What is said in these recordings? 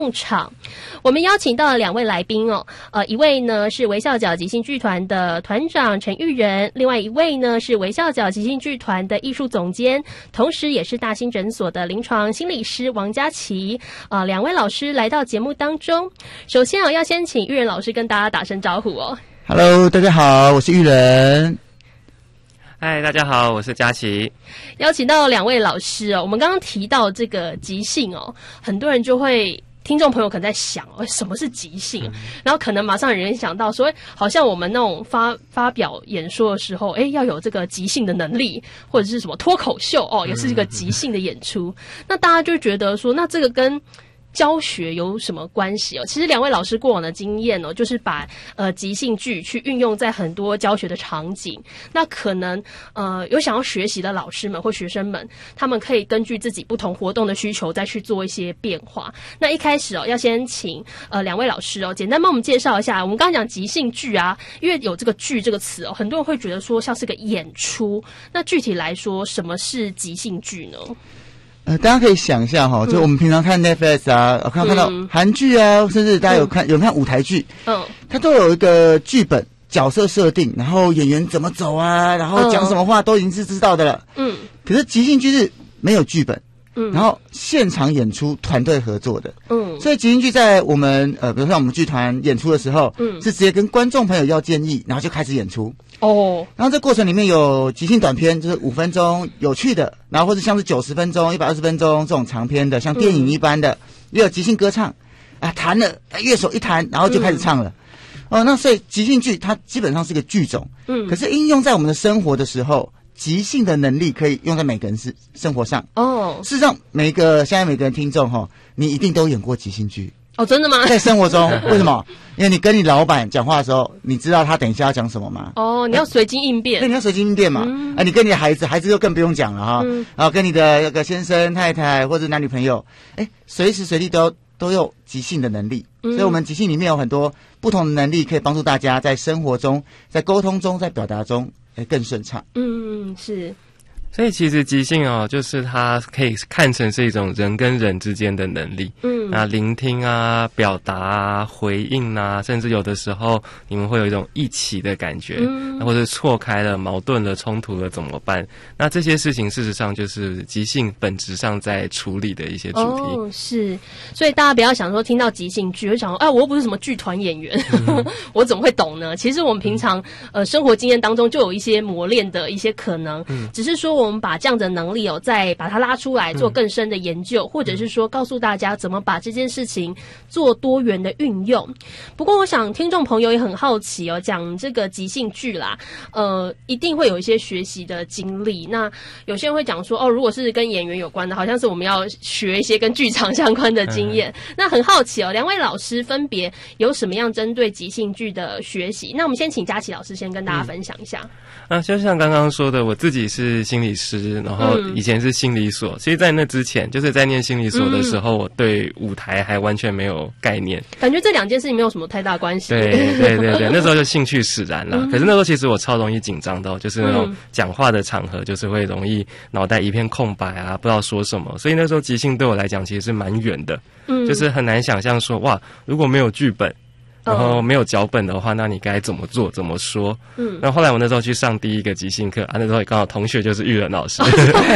场，我们邀请到了2位来宾哦，一位呢是微笑角即兴剧团的团长陈玉仁，另外一位呢是微笑角即兴剧团的艺术总监，同时也是大兴诊所的临床心理师王佳琪。2位老师来到节目当中，首先要先请玉仁老师跟大家打声招呼哦。 Hello， 大家好，我是玉仁。 嗨，大家好，我是佳琪。 邀请到2位老师哦，我们刚刚提到这个即兴哦，很多人就会。听众朋友可能在想，什么是即兴？然后可能马上有人想到说，好像我们那种发表演说的时候，要有这个即兴的能力，或者是什么脱口秀也是一个即兴的演出。那大家就觉得说，那这个跟教学有什么关系哦？其实2位老师过往的经验哦，就是把即兴剧去运用在很多教学的场景。那可能有想要学习的老师们或学生们，他们可以根据自己不同活动的需求再去做一些变化。那一开始要先请2位老师简单帮我们介绍一下。我们刚刚讲即兴剧啊，因为有这个剧这个词很多人会觉得说像是个演出。那具体来说，什么是即兴剧呢？ 大家可以想一下就我们平常看 Netflix 啊，看到韩剧啊，甚至大家有人看舞台剧，它都有一个剧本、角色设定，然后演员怎么走啊，然后讲什么话都已经是知道的了。可是即兴剧是没有剧本，然后现场演出、团队合作的。所以即兴剧在我们比如说我们剧团演出的时候，是直接跟观众朋友要建议，然后就开始演出。然后这过程里面有即兴短片，就是5分钟有趣的，然后或者像是90分钟、120分钟这种长篇的，像电影一般的，也有即兴歌唱啊，弹了乐手一弹，然后就开始唱了。那所以即兴剧它基本上是个剧种，可是应用在我们的生活的时候，即兴的能力可以用在每个人生活上。事实上现在每个人听众你一定都演过即兴剧。 真的吗？ 在生活中，为什么？因为你跟你老板讲话的时候，你知道他等一下要讲什么吗？ 你要随机应变。 对，你要随机应变嘛。你跟你的孩子就更不用讲了然后跟你的那个先生、太太或者男女朋友，随时随地都有即兴的能力。所以我们即兴里面有很多不同的能力，可以帮助大家在生活中、在沟通中、在表达中更顺畅。 是。 所以其实即兴就是它可以看成是一种人跟人之间的能力。聆听啊、表达啊、回应啊，甚至有的时候你们会有一种一起的感觉，或者错开了、矛盾了、冲突了怎么办？那这些事情事实上就是即兴本质上在处理的一些主题。 是。所以大家不要想说听到即兴剧，就想说我又不是什么剧团演员，我怎么会懂呢？其实我们平常生活经验当中就有一些磨练的一些可能，只是说我们把这样的能力再把它拉出来做更深的研究，或者是说告诉大家怎么把这件事情做多元的运用。不过我想听众朋友也很好奇讲这个即兴剧啦，一定会有一些学习的经历。那有些人会讲说如果是跟演员有关的，好像是我们要学一些跟剧场相关的经验。那很好奇2位老师分别有什么样针对即兴剧的学习？那我们先请佳琪老师先跟大家分享一下。 就像刚刚说的，我自己是心理师，然后以前是心理所。其实在那之前，就是在念心理所的时候，我对舞台还完全没有概念， 感觉这2件事情没有什么太大关系。 对，那时候就兴趣使然了。可是那时候其实我超容易紧张的就是那种讲话的场合，就是会容易脑袋一片空白啊，不知道说什么。所以那时候即兴对我来讲其实是蛮远的，就是很难想象说哇，如果没有剧本，然后没有脚本的话，那你该怎么做怎么说？那后来我那时候去上第一个即兴课那时候也刚好同学就是玉仁老师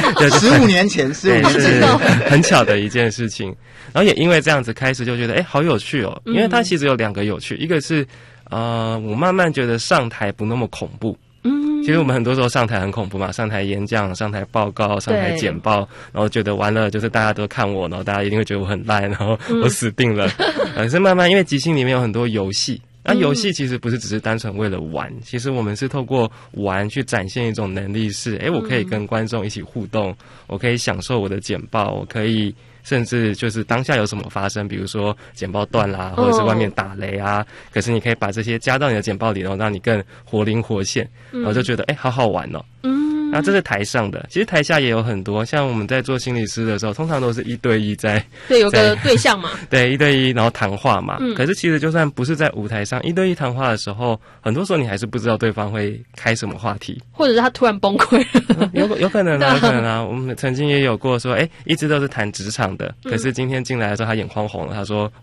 15年前是很巧的一件事情。然后也因为这样子开始就觉得好有趣因为它其实有2个有趣，一个是我慢慢觉得上台不那么恐怖。其实我们很多时候上台很恐怖嘛，上台演讲、上台报告、上台简报，然后觉得完了就是大家都看我，然后大家一定会觉得我很烂，然后我死定了。可是慢慢因为即兴里面有很多游戏，那游戏其实不是只是单纯为了玩，其实我们是透过玩去展现一种能力，是我可以跟观众一起互动，我可以享受我的简报，我可以甚至就是当下有什么发生，比如说简报断啦，或者是外面打雷啊，可是你可以把这些加到你的简报里，然后让你更活灵活现，然后就觉得好好玩那这是台上的，其实台下也有很多，像我们在做心理师的时候，通常都是1对1在对有个对象嘛， 对1对1然后谈话嘛。可是其实就算不是在舞台上1对1谈话的时候，很多时候你还是不知道对方会开什么话题， 或者是他突然崩溃了， 有可能啊，有可能啊。我们曾经也有过说，一直都是谈职场的，可是今天进来的时候他眼眶红了，他说